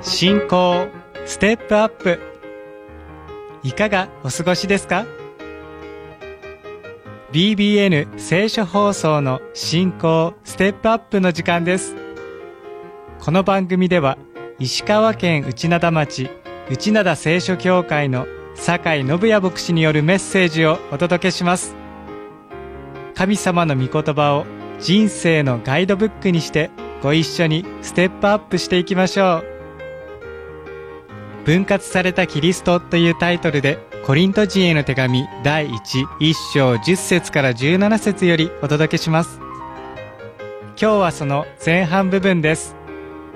信仰ステップアップ、いかがお過ごしですか？ BBN 聖書放送の信仰ステップアップの時間です。この番組では石川県内灘町内灘聖書教会の酒井信也牧師によるメッセージをお届けします。神様の御言葉を人生のガイドブックにしてご一緒にステップアップしていきましょう。分割されたキリストというタイトルでコリント人への手紙第1章10節から17節よりお届けします。今日はその前半部分です。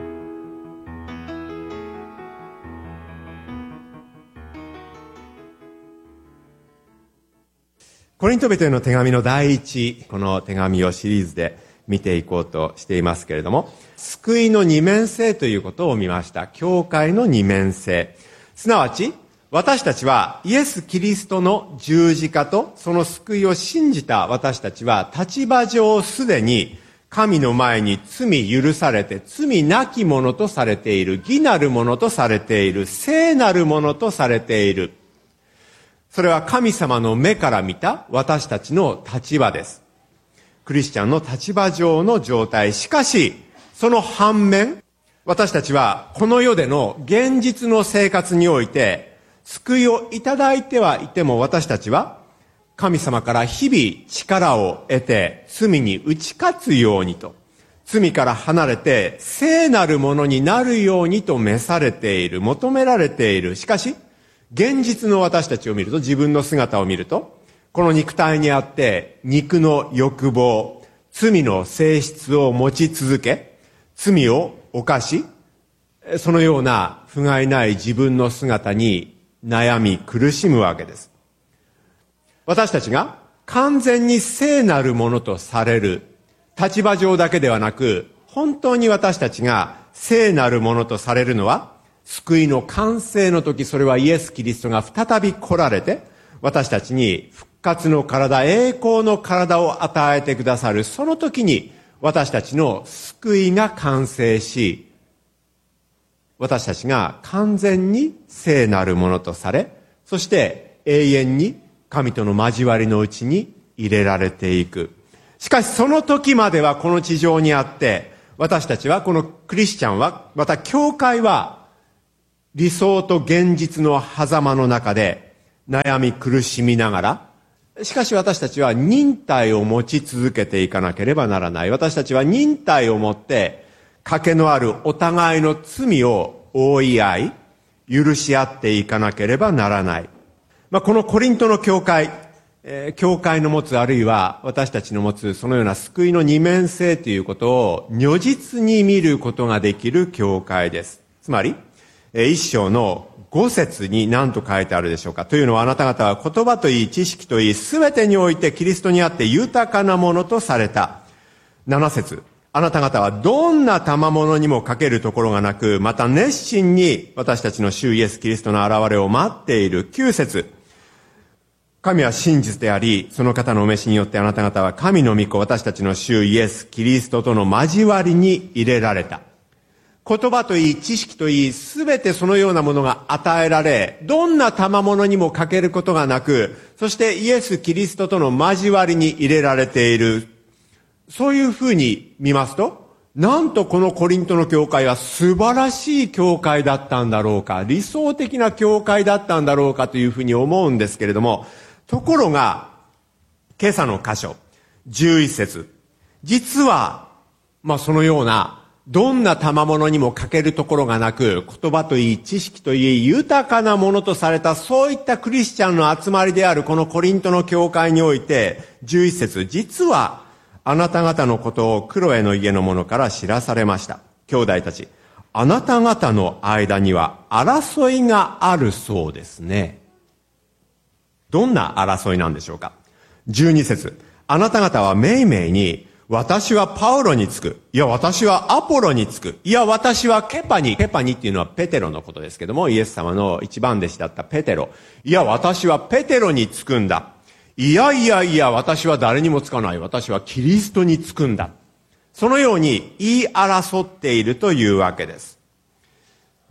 コリント人への手紙の第一、この手紙をシリーズで見ていこうとしていますけれども、救いの二面性ということを見ました。教会の二面性。すなわち、私たちはイエス・キリストの十字架とその救いを信じた私たちは立場上すでに神の前に罪許されて罪なきものとされている、義なるものとされている、聖なるものとされている。それは神様の目から見た私たちの立場です。クリスチャンの立場上の状態。しかし、その反面、私たちはこの世での現実の生活において、救いをいただいてはいても私たちは神様から日々力を得て罪に打ち勝つようにと、罪から離れて聖なるものになるようにと召されている、求められている。しかし、現実の私たちを見ると、自分の姿を見ると、この肉体にあって肉の欲望、罪の性質を持ち続け、罪を犯し、そのような不甲斐ない自分の姿に悩み苦しむわけです。私たちが完全に聖なるものとされる立場上だけではなく、本当に私たちが聖なるものとされるのは、救いの完成の時、それはイエス・キリストが再び来られて、私たちに復活の体、栄光の体を与えてくださる。その時に私たちの救いが完成し、私たちが完全に聖なるものとされ、そして永遠に神との交わりのうちに入れられていく。しかしその時まではこの地上にあって、私たちはこのクリスチャンは、また教会は理想と現実の狭間の中で悩み苦しみながら、しかし私たちは忍耐を持ち続けていかなければならない。私たちは忍耐を持って賭けのあるお互いの罪を覆い合い、許し合っていかなければならない。このコリントの教会、教会の持つ、あるいは私たちの持つそのような救いの二面性ということを如実に見ることができる教会です。つまり、一章の5節に何と書いてあるでしょうか。というのは、あなた方は言葉といい、知識といい、すべてにおいてキリストにあって豊かなものとされた。7節、あなた方はどんな賜物にも欠けるところがなく、また熱心に私たちの主イエスキリストの現れを待っている。9節、神は真実であり、その方のお召しによってあなた方は神の御子、私たちの主イエスキリストとの交わりに入れられた。言葉といい、知識といい、すべてそのようなものが与えられ、どんな賜物にも欠けることがなく、そしてイエス・キリストとの交わりに入れられている。そういうふうに見ますと、なんとこのコリントの教会は素晴らしい教会だったんだろうか、理想的な教会だったんだろうかというふうに思うんですけれども、ところが、今朝の箇所、11節、実は、そのような、どんな賜物にも欠けるところがなく、言葉といい、知識といい、豊かなものとされた、そういったクリスチャンの集まりであるこのコリントの教会において、11節、実はあなた方のことをクロエの家の者から知らされました。兄弟たち、あなた方の間には争いがあるそうですね。どんな争いなんでしょうか。12節、あなた方はめいめいに、私はパウロにつく。いや、私はアポロにつく。いや、私はケパニ。ケパニっていうのはペテロのことですけども、イエス様の一番弟子だったペテロ。いや、私はペテロにつくんだ。いやいやいや、私は誰にもつかない。私はキリストにつくんだ。そのように言い争っているというわけです。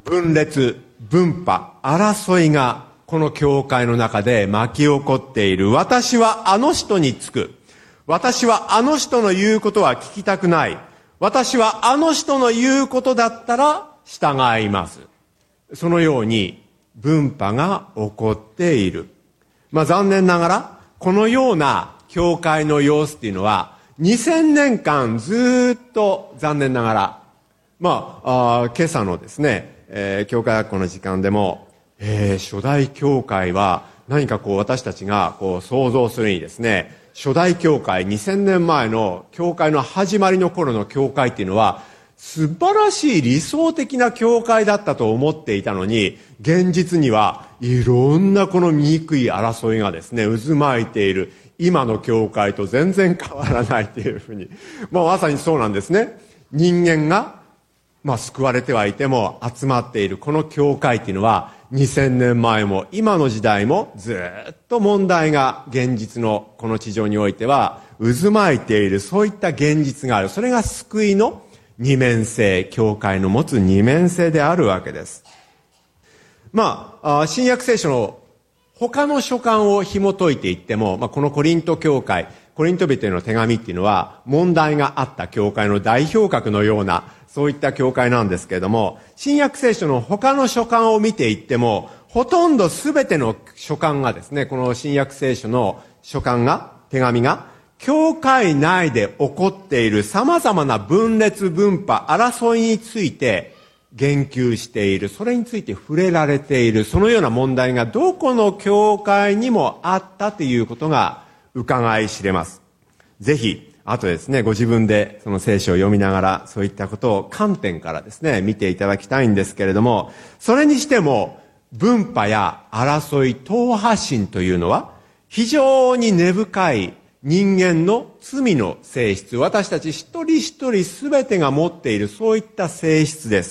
分裂、分派、争いがこの教会の中で巻き起こっている。私はあの人につく。私はあの人の言うことは聞きたくない。私はあの人の言うことだったら従います。そのように分派が起こっている。残念ながらこのような教会の様子っていうのは2000年間ずっと残念ながら今朝のですね、教会学校の時間でも、初代教会は何か私たちが想像するにですね、初代教会、2000年前の教会の始まりの頃の教会っていうのは素晴らしい理想的な教会だったと思っていたのに、現実にはいろんなこの醜い争いがですね、渦巻いている。今の教会と全然変わらないというふうに。まさにそうなんですね。人間が救われてはいても集まっているこの教会っていうのは2000年前も今の時代もずっと問題が現実のこの地上においては渦巻いている、そういった現実がある。それが救いの二面性、教会の持つ二面性であるわけです。新約聖書の他の書簡を紐解いていっても、このコリント教会、コリント人への手紙っていうのは問題があった教会の代表格のようなそういった教会なんですけれども、新約聖書の他の書簡を見ていってもほとんど全ての書簡がですね、この新約聖書の書簡が、手紙が教会内で起こっている様々な分裂分派争いについて言及している、それについて触れられている、そのような問題がどこの教会にもあったということが伺い知れます。ぜひあとですね、ご自分でその聖書を読みながらそういったことを観点からですね見ていただきたいんですけれども、それにしても分派や争い、党派心というのは非常に根深い人間の罪の性質、私たち一人一人全てが持っているそういった性質です。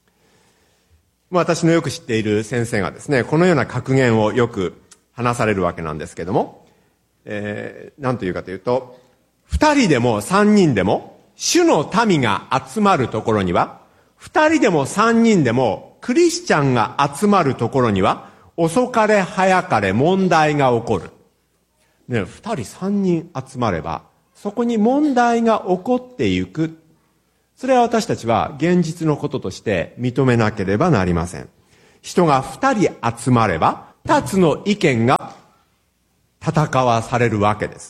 私のよく知っている先生がですね、このような格言をよく話されるわけなんですけども、何というかというと、2人でも3人でも主の民が集まるところには、2人でも3人でもクリスチャンが集まるところには遅かれ早かれ問題が起こる。2人3人集まればそこに問題が起こっていく。それは私たちは現実のこととして認めなければなりません。人が2人集まれば2つの意見が戦わされるわけです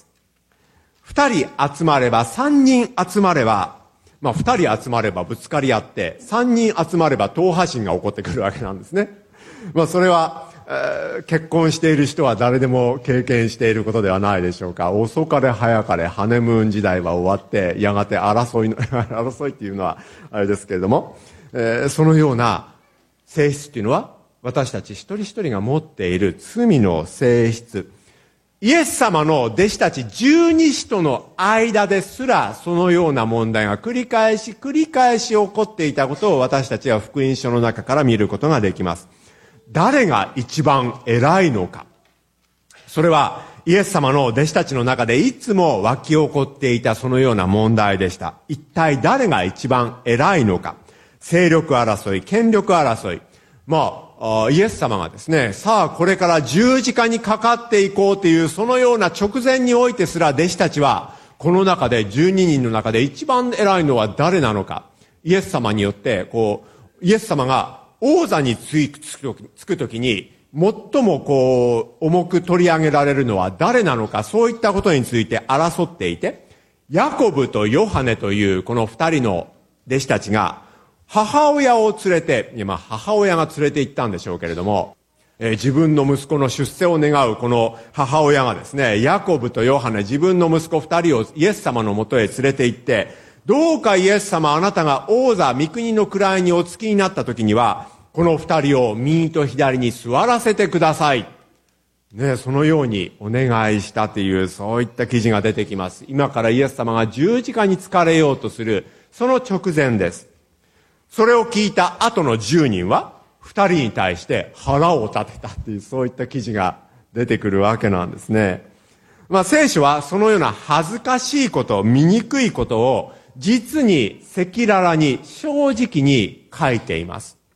。2人集まれば3人集まれば、2人集まればぶつかり合って、3人集まれば党派心が起こってくるわけなんですね。それは、結婚している人は誰でも経験していることではないでしょうか。遅かれ早かれハネムーン時代は終わって、やがて争いっていうのはあれですけれども、そのような性質っていうのは私たち一人一人が持っている罪の性質。イエス様の弟子たち十二使徒の間ですらそのような問題が繰り返し起こっていたことを私たちは福音書の中から見ることができます。誰が一番偉いのか。それはイエス様の弟子たちの中でいつも湧き起こっていたそのような問題でした。一体誰が一番偉いのか。勢力争い、権力争い。イエス様がですね、さあこれから十字架にかかっていこうというそのような直前においてすら弟子たちはこの中で12人の中で一番偉いのは誰なのか。イエス様によってイエス様が王座につくときに最も重く取り上げられるのは誰なのか、そういったことについて争っていて、ヤコブとヨハネというこの2人の弟子たちが母親を連れて、母親が連れて行ったんでしょうけれども、自分の息子の出世を願うこの母親がですね、ヤコブとヨハネ、自分の息子2人をイエス様のもとへ連れて行って、どうかイエス様、あなたが王座、御国の位にお付きになった時には、この2人を右と左に座らせてください。そのようにお願いしたという、そういった記事が出てきます。今からイエス様が十字架につかれようとする、その直前です。それを聞いた後の10人は2人に対して腹を立てたっていう、そういった記事が出てくるわけなんですね。聖書はそのような恥ずかしいこと、醜いことを実に赤裸々に正直に書いています。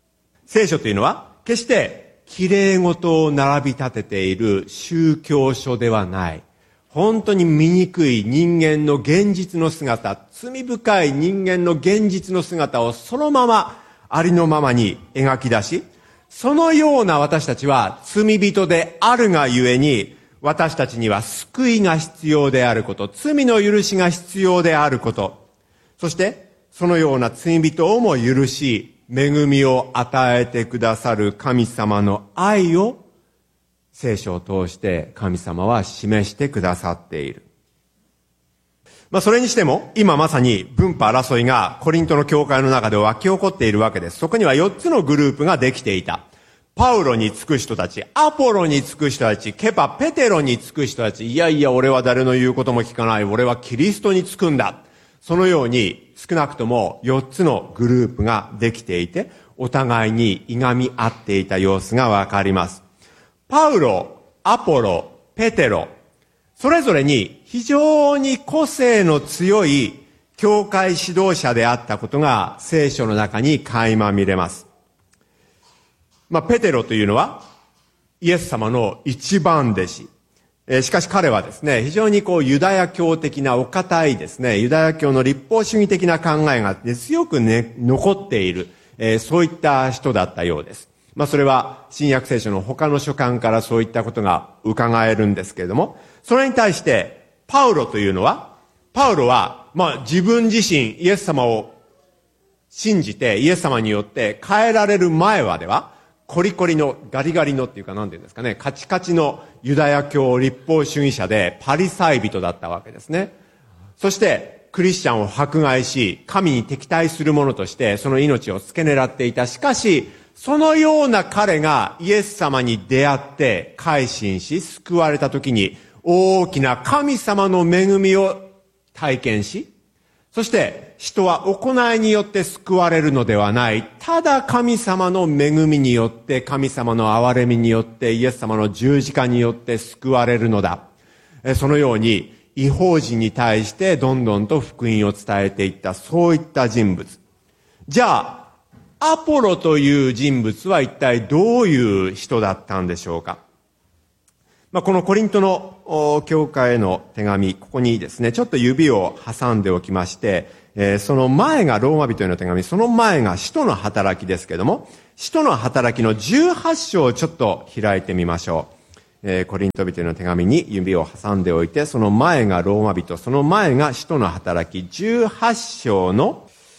聖書というのは決して綺麗事を並び立てている宗教書ではない。本当に醜い人間の現実の姿、罪深い人間の現実の姿をそのままありのままに描き出し、そのような私たちは罪人であるがゆえに、私たちには救いが必要であること、罪の許しが必要であること、そしてそのような罪人をも許し、恵みを与えてくださる神様の愛を聖書を通して神様は示してくださっている。それにしても、今まさに分派争いがコリントの教会の中で湧き起こっているわけです。そこには4つのグループができていた。パウロにつく人たち、アポロにつく人たち、ケパ、ペテロにつく人たち、いやいや俺は誰の言うことも聞かない、俺はキリストにつくんだ。そのように少なくとも4つのグループができていて、お互いにいがみ合っていた様子がわかります。パウロ、アポロ、ペテロ、それぞれに非常に個性の強い教会指導者であったことが聖書の中に垣間見れます。ペテロというのはイエス様の一番弟子。しかし彼はですね、非常にユダヤ教的なお堅いですね、ユダヤ教の立法主義的な考えが強く残っている、そういった人だったようです。それは新約聖書の他の書簡からそういったことが伺えるんですけれども、それに対してパウロは自分自身イエス様を信じてイエス様によって変えられる前はでは、コリコリのガリガリのっていうか何て言うんですかね、カチカチのユダヤ教立法主義者でパリサイ人だったわけですね。そしてクリスチャンを迫害し、神に敵対する者としてその命を付け狙っていた。しかしそのような彼がイエス様に出会って改心し救われた時に大きな神様の恵みを体験し、そして人は行いによって救われるのではない。ただ神様の恵みによって、神様の憐れみによって、イエス様の十字架によって救われるのだ。そのように異邦人に対してどんどんと福音を伝えていった、そういった人物。じゃあアポロという人物は一体どういう人だったんでしょうか。このコリントの教会への手紙、ここにですね、ちょっと指を挟んでおきまして、その前がローマ人への手紙、その前が使徒の働きですけれども、使徒の働きの18章をちょっと開いてみましょう。コリント人への手紙に指を挟んでおいて、その前がローマ人、その前が使徒の働き18章の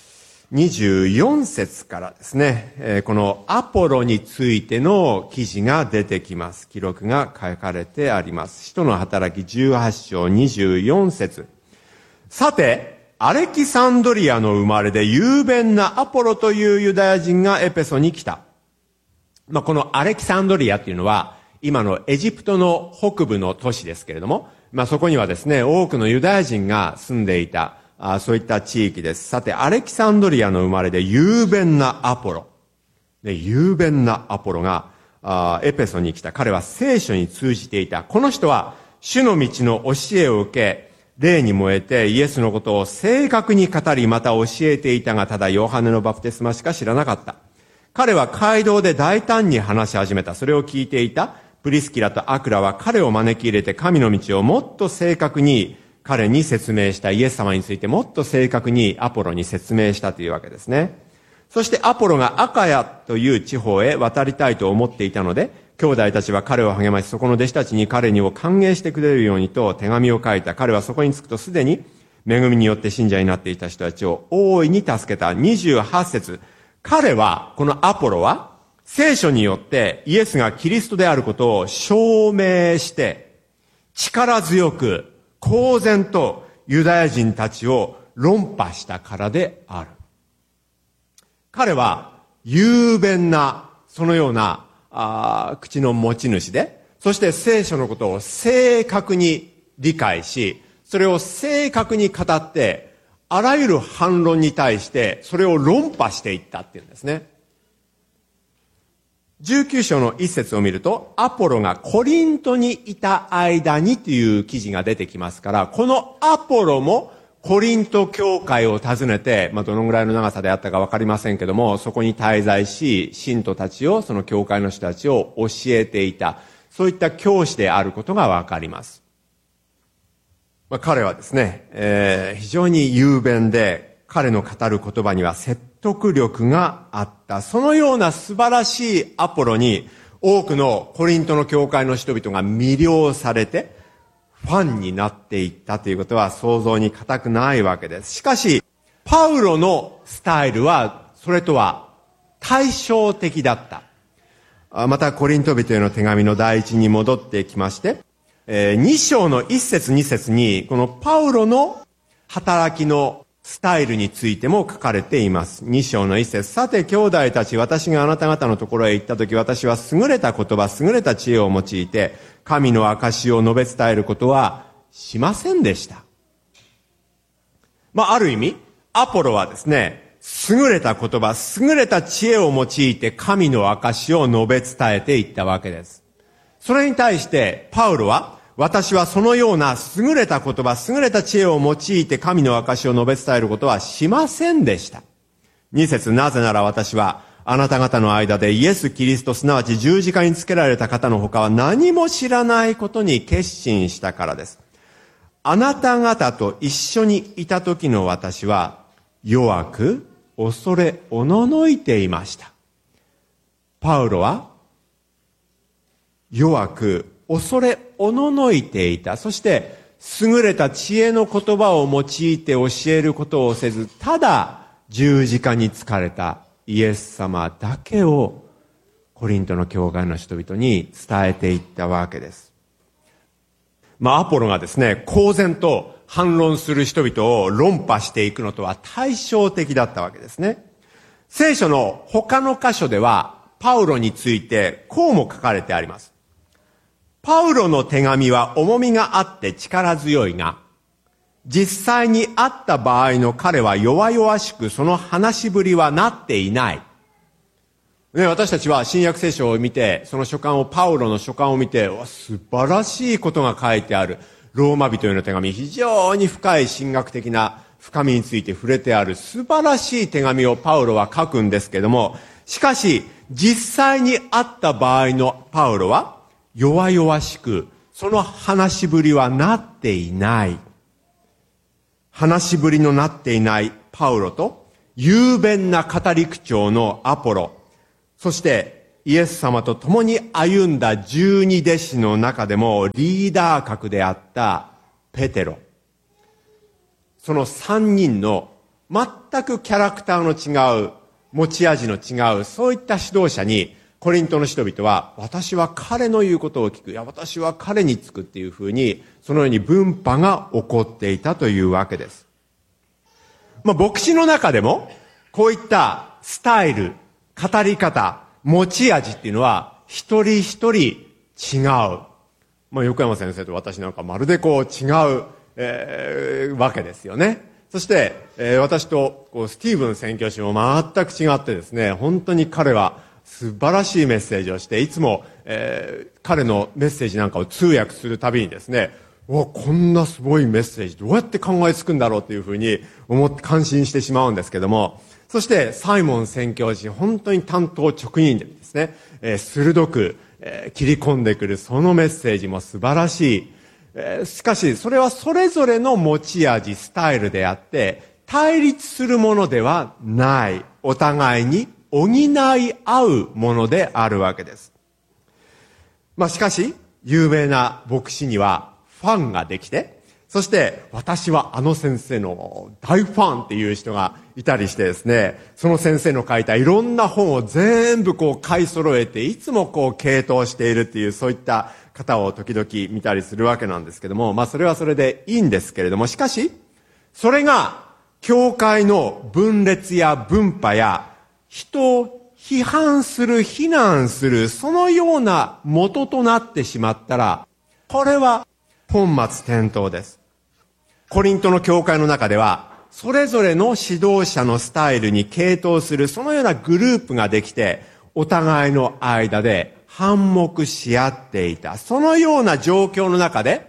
24節からですね、このアポロについての記事が出てきます。記録が書かれてあります。使徒の働き18章24節。さて、アレキサンドリアの生まれで雄弁なアポロというユダヤ人がエペソに来た。このアレキサンドリアっていうのは、今のエジプトの北部の都市ですけれども、そこにはですね、多くのユダヤ人が住んでいた。そういった地域です。さて、アレキサンドリアの生まれで雄弁なアポロ。雄弁なアポロがエペソに来た。彼は聖書に通じていた。この人は主の道の教えを受け、霊に燃えてイエスのことを正確に語り、また教えていたが、ただヨハネのバプテスマしか知らなかった。彼は街道で大胆に話し始めた。それを聞いていたプリスキラとアクラは彼を招き入れて神の道をもっと正確に彼に説明した。イエス様についてもっと正確にアポロに説明したというわけですね。そしてアポロがアカヤという地方へ渡りたいと思っていたので、兄弟たちは彼を励まし、そこの弟子たちに彼にを歓迎してくれるようにと手紙を書いた。彼はそこに着くとすでに恵みによって信者になっていた人たちを大いに助けた。28節。このアポロは聖書によってイエスがキリストであることを証明して、力強く公然とユダヤ人たちを論破したからである。彼は雄弁なそのような口の持ち主で、そして聖書のことを正確に理解し、それを正確に語って、あらゆる反論に対してそれを論破していったっていうんですね。19章の一節を見ると、アポロがコリントにいた間にという記事が出てきますから、このアポロもコリント教会を訪ねて、どのぐらいの長さであったかわかりませんけども、そこに滞在し、信徒たちを、その教会の人たちを教えていた、そういった教師であることがわかります。彼はですね、非常に雄弁で、彼の語る言葉には説得力があった。そのような素晴らしいアポロに、多くのコリントの教会の人々が魅了されて、ファンになっていったということは想像に難くないわけです。しかし、パウロのスタイルは、それとは対照的だった。また、コリント人への手紙の第一に戻ってきまして、2章の1節2節に、このパウロの働きのスタイルについても書かれています。2章の1節、さて兄弟たち、私があなた方のところへ行ったとき、私は優れた言葉、優れた知恵を用いて、神の証を述べ伝えることはしませんでした。ある意味、アポロはですね、優れた言葉、優れた知恵を用いて神の証を述べ伝えていったわけです。それに対して、パウロは、私はそのような優れた言葉、優れた知恵を用いて神の証を述べ伝えることはしませんでした。2節、なぜなら私は、あなた方の間でイエス・キリスト、すなわち十字架につけられた方の他は何も知らないことに決心したからです。あなた方と一緒にいた時の私は、弱く、恐れ、おののいていました。パウロは、弱く、恐れ、おののいていた。そして、優れた知恵の言葉を用いて教えることをせず、ただ十字架につかれたイエス様だけをコリントの教会の人々に伝えていったわけです。アポロがですね、公然と反論する人々を論破していくのとは対照的だったわけですね。聖書の他の箇所ではパウロについてこうも書かれてあります。パウロの手紙は重みがあって力強いが、実際に会った場合の彼は弱々しく、その話しぶりはなっていない。私たちは新約聖書を見て、その書簡を、パウロの書簡を見て、素晴らしいことが書いてある。ローマ人への手紙、非常に深い神学的な深みについて触れてある素晴らしい手紙をパウロは書くんですけども、しかし、実際に会った場合のパウロは弱々しく、その話しぶりはなっていない。話しぶりのなっていないパウロと、雄弁な語り口調のアポロ、そしてイエス様と共に歩んだ12弟子の中でもリーダー格であったペテロ。その3人の全くキャラクターの違う、持ち味の違う、そういった指導者にコリントの人々は、私は彼の言うことを聞く。いや、私は彼につくっていうふうに、そのように分派が起こっていたというわけです。牧師の中でも、こういったスタイル、語り方、持ち味っていうのは、一人一人違う。横山先生と私なんかまるで違う、わけですよね。そして、私とスティーブン宣教師も全く違ってですね、本当に彼は素晴らしいメッセージをして、いつも、彼のメッセージなんかを通訳するたびにですね、こんなすごいメッセージどうやって考えつくんだろうというふうに思って感心してしまうんですけども、そしてサイモン宣教師、本当に単刀直入でですね、鋭く、切り込んでくるそのメッセージも素晴らしい。しかしそれはそれぞれの持ち味、スタイルであって対立するものではない。お互いに補い合うものであるわけです。しかし有名な牧師にはファンができて、そして私はあの先生の大ファンっていう人がいたりしてですね、その先生の書いたいろんな本を全部買い揃えて、いつも傾倒しているっていう、そういった方を時々見たりするわけなんですけども、それはそれでいいんですけれども、しかしそれが教会の分裂や分派や人を批判する、非難する、そのような元となってしまったら、これは本末転倒です。コリントの教会の中では、それぞれの指導者のスタイルに傾倒する、そのようなグループができて、お互いの間で反目し合っていた。そのような状況の中で、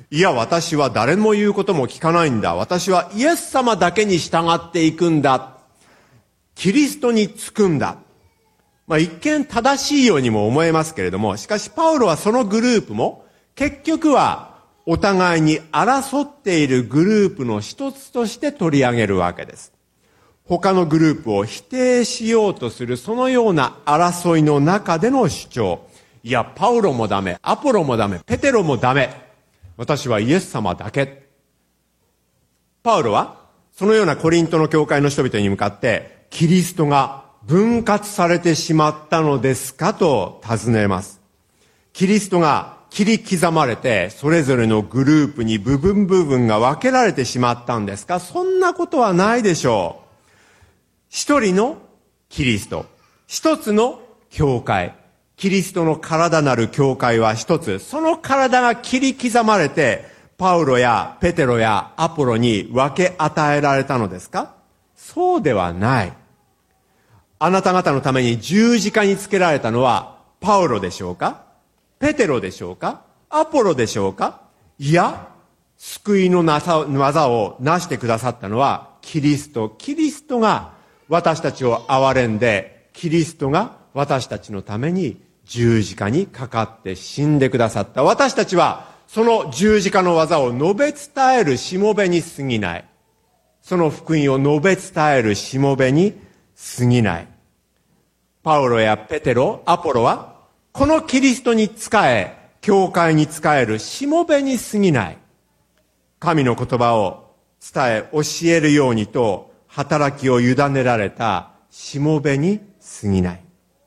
いや、私は誰も言うことも聞かないんだ。私はイエス様だけに従っていくんだ。キリストにつくんだ。一見正しいようにも思えますけれども、しかしパウロはそのグループも結局はお互いに争っているグループの一つとして取り上げるわけです。他のグループを否定しようとするそのような争いの中での主張。いや、パウロもダメ、アポロもダメ、ペテロもダメ。私はイエス様だけ。パウロはそのようなコリントの教会の人々に向かって、キリストが分割されてしまったのですかと尋ねます。キリストが切り刻まれて、それぞれのグループに部分が分けられてしまったんですか？そんなことはないでしょう。一人のキリスト、一つの教会、キリストの体なる教会は一つ、その体が切り刻まれて、パウロやペテロやアポロに分け与えられたのですか？そうではない。あなた方のために十字架につけられたのはパウロでしょうか？ペテロでしょうか？アポロでしょうか？いや、救いの技をなしてくださったのはキリスト。キリストが私たちを憐れんで、キリストが私たちのために十字架にかかって死んでくださった。私たちはその十字架の技を述べ伝えるしもべに過ぎない。その福音を述べ伝えるしもべに過ぎない。パウロやペテロ、アポロはこのキリストに仕え、教会に仕えるしもべに過ぎない。神の言葉を伝え、教えるようにと働きを委ねられたしもべに過ぎない。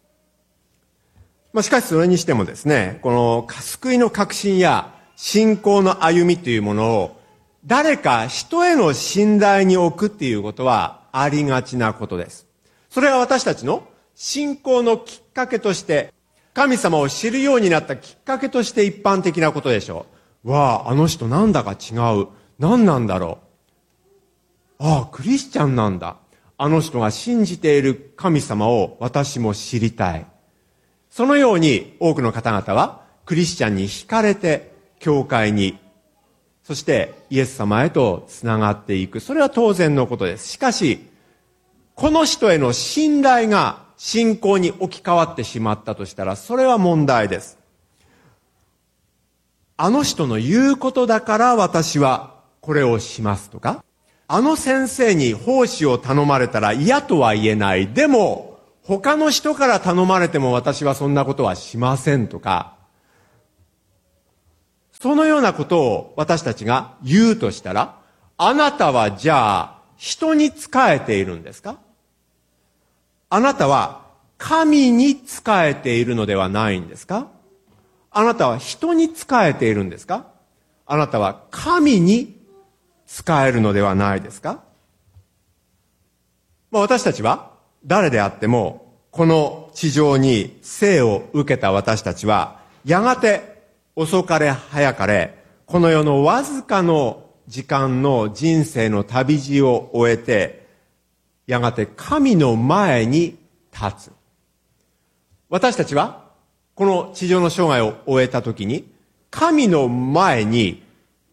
しかしそれにしてもですね、この救いの確信や信仰の歩みというものを誰か人への信頼に置くっていうことはありがちなことです。それは私たちの信仰のきっかけとして、神様を知るようになったきっかけとして一般的なことでしょう。わあ、あの人なんだか違う。何なんだろう。ああ、クリスチャンなんだ。あの人が信じている神様を私も知りたい。そのように多くの方々はクリスチャンに惹かれて教会に、そしてイエス様へとつながっていく。それは当然のことです。しかし、この人への信頼が信仰に置き換わってしまったとしたら、それは問題です。あの人の言うことだから私はこれをしますとか、あの先生に奉仕を頼まれたら嫌とは言えない。でも、他の人から頼まれても私はそんなことはしませんとか、そのようなことを私たちが言うとしたら、あなたはじゃあ人に仕えているんですか？あなたは神に仕えているのではないんですか？あなたは人に仕えているんですか？あなたは神に仕えるのではないですか？私たちは誰であっても、この地上に生を受けた私たちは、やがて遅かれ早かれ、この世のわずかの時間の人生の旅路を終えて、やがて神の前に立つ。私たちは、この地上の生涯を終えたときに、神の前に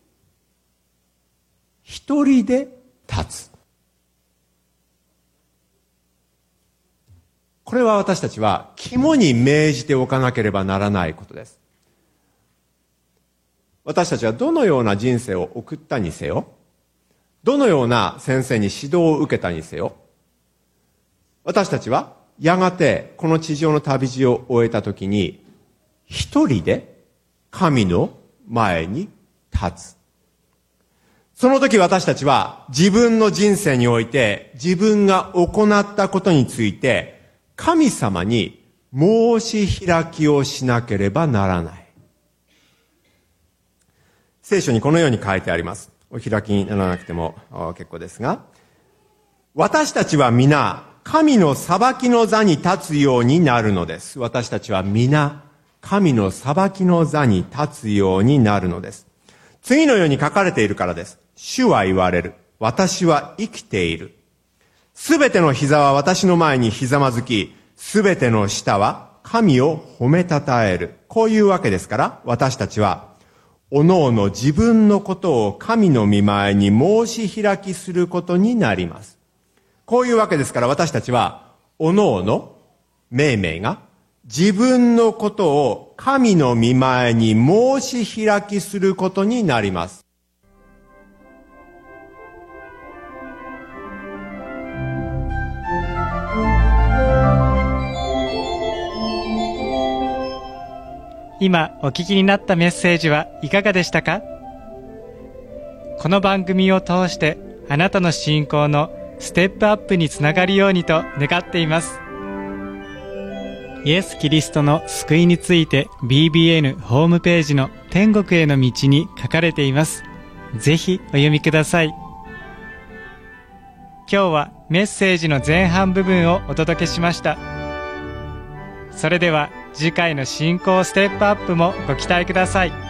一人で立つ。これは私たちは肝に銘じておかなければならないことです。私たちはどのような人生を送ったにせよ、どのような先生に指導を受けたにせよ、私たちはやがてこの地上の旅路を終えたときに、一人で神の前に立つ。その時私たちは自分の人生において自分が行ったことについて神様に申し開きをしなければならない。聖書にこのように書いてあります。お開きにならなくても結構ですが、私たちは皆神の裁きの座に立つようになるのです。私たちは皆神の裁きの座に立つようになるのです。次のように書かれているからです。主は言われる。私は生きている。すべての膝は私の前にひざまずき、すべての舌は神を褒めたたえる。こういうわけですから、私たちはおのおの自分のことを神の御前に申し開きすることになります。こういうわけですから、私たちはおのおの命名が自分のことを神の御前に申し開きすることになります。 今お聞きになったメッセージはいかがでしたか？この番組を通してあなたの信仰のステップアップにつながるようにと願っています。イエス・キリストの救いについて BBN ホームページの天国への道に書かれています。ぜひお読みください。今日はメッセージの前半部分をお届けしました。それでは次回の信仰ステップアップもご期待ください。